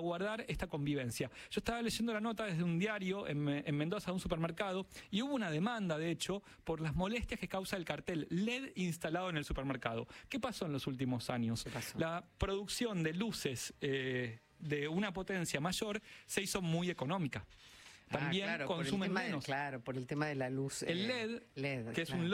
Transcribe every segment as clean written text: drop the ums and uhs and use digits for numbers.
salvaguardar esta convivencia. Yo estaba leyendo la nota desde un diario en Mendoza, de un supermercado, y hubo una demanda, de hecho, por las molestias que causa el cartel LED instalado en el supermercado. ¿Qué pasó en los últimos años? La producción de luces de una potencia mayor se hizo muy económica. También claro, consumen menos. Claro, por el tema de la luz. El LED, que es un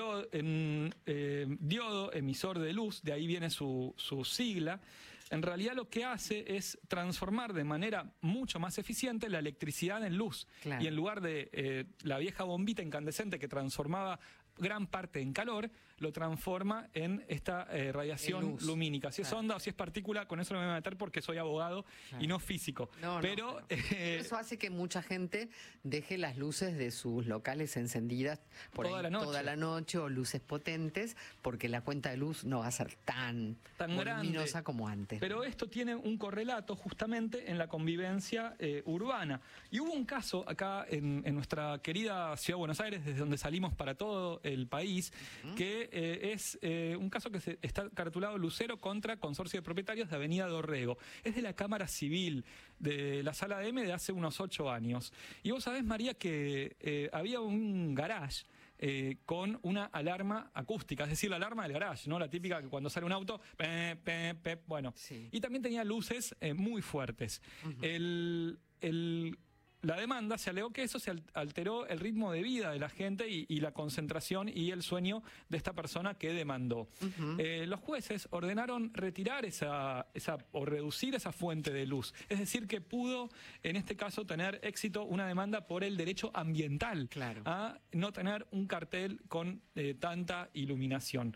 diodo emisor de luz, de ahí viene su sigla, en realidad lo que hace es transformar de manera mucho más eficiente la electricidad en luz. Claro. Y en lugar de la vieja bombita incandescente que transformaba gran parte en calor, lo transforma en esta radiación lumínica. Si es onda o si es partícula, con eso no me voy a meter porque soy abogado y no físico. Pero eso hace que mucha gente deje las luces de sus locales encendidas por toda la noche o luces potentes, porque la cuenta de luz no va a ser tan voluminosa como antes. Pero esto tiene un correlato justamente en la convivencia urbana. Y hubo un caso acá en nuestra querida ciudad de Buenos Aires, desde donde salimos para todo el país, que es un caso que está cartulado Lucero contra Consorcio de Propietarios de Avenida Dorrego. Es de la Cámara Civil de la Sala M de hace unos 8 años. Y vos sabés, María, que había un garage con una alarma acústica, es decir, la alarma del garage, ¿no? La típica que cuando sale un auto, bueno. Sí. Y también tenía luces muy fuertes. La demanda se alegó que eso se alteró el ritmo de vida de la gente y la concentración y el sueño de esta persona que demandó. Los jueces ordenaron retirar o reducir esa fuente de luz. Es decir, que pudo, en este caso, tener éxito una demanda por el derecho ambiental a no tener un cartel con tanta iluminación.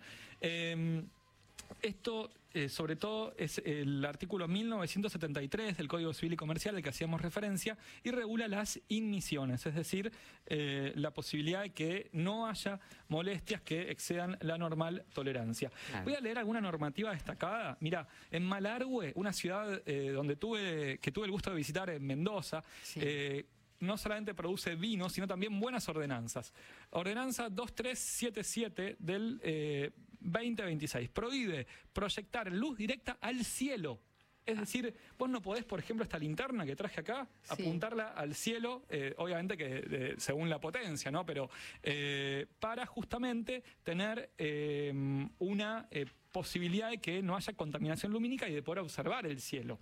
Esto, sobre todo, es el artículo 1973 del Código Civil y Comercial al que hacíamos referencia y regula las inmisiones, es decir, la posibilidad de que no haya molestias que excedan la normal tolerancia. Voy a leer alguna normativa destacada. Mira, en Malargüe, una ciudad donde tuve el gusto de visitar en Mendoza, no solamente produce vino, sino también buenas ordenanzas. Ordenanza 2377 del 2026. Prohíbe proyectar luz directa al cielo. Es decir, vos no podés, por ejemplo, esta linterna que traje acá, apuntarla al cielo, obviamente que según la potencia, ¿no? Pero para justamente tener una posibilidad de que no haya contaminación lumínica y de poder observar el cielo.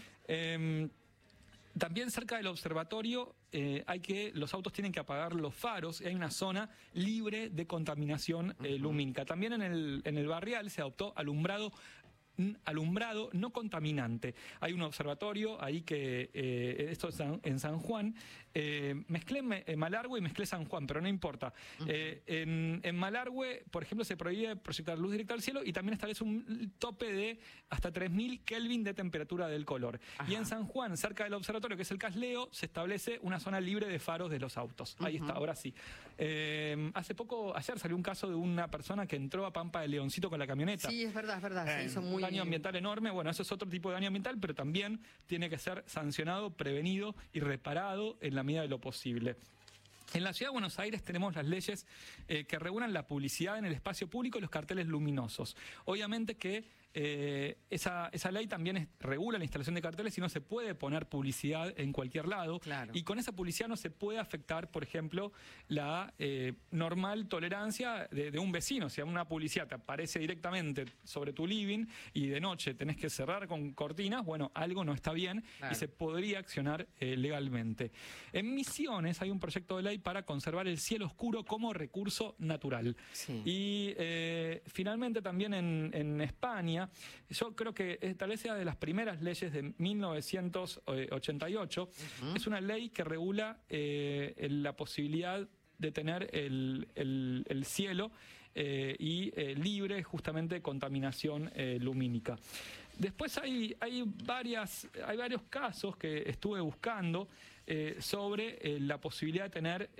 También cerca del observatorio los autos tienen que apagar los faros y hay una zona libre de contaminación lumínica. También en el barrial se adoptó alumbrado no contaminante. Hay un observatorio ahí esto es en San Juan. Mezclé Malargüe y mezclé San Juan, pero no importa. En Malargüe, por ejemplo, se prohíbe proyectar luz directa al cielo y también establece un tope de hasta 3000 Kelvin de temperatura del color. Y en San Juan, cerca del observatorio, que es el Casleo, se establece una zona libre de faros de los autos. Ahí está, ahora sí. Ayer salió un caso de una persona que entró a Pampa de Leoncito con la camioneta. Sí, es verdad, se hizo muy... daño ambiental enorme. Bueno, eso es otro tipo de daño ambiental, pero también tiene que ser sancionado, prevenido y reparado en la medida de lo posible. En la Ciudad de Buenos Aires tenemos las leyes que regulan la publicidad en el espacio público y los carteles luminosos. Obviamente que esa ley también regula la instalación de carteles y no se puede poner publicidad en cualquier lado. Y con esa publicidad no se puede afectar, por ejemplo, la normal tolerancia de un vecino. Si una publicidad te aparece directamente sobre tu living y de noche tenés que cerrar con cortinas, bueno, algo no está bien y se podría accionar legalmente. En Misiones hay un proyecto de ley para conservar el cielo oscuro como recurso natural. Y finalmente también en España, yo creo que tal vez sea de las primeras leyes de 1988, es una ley que regula la posibilidad de tener el cielo libre justamente de contaminación lumínica. Después hay varios casos que estuve buscando sobre la posibilidad de tener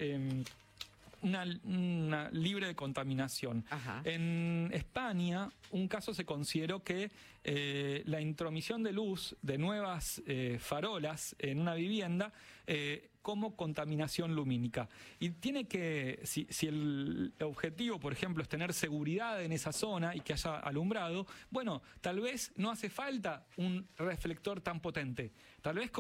una libre de contaminación. En España, un caso se consideró que la intromisión de luz de nuevas farolas en una vivienda como contaminación lumínica. Y tiene que, si el objetivo, por ejemplo, es tener seguridad en esa zona y que haya alumbrado, bueno, tal vez no hace falta un reflector tan potente. Tal vez